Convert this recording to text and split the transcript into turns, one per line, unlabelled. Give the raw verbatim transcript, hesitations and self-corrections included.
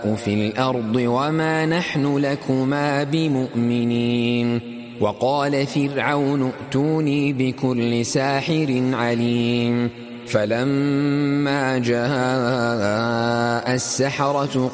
في الأرض وما نحن لكما بمؤمنين وقال فرعون ائتوني بكل ساحر عليم فلما جاء السحرة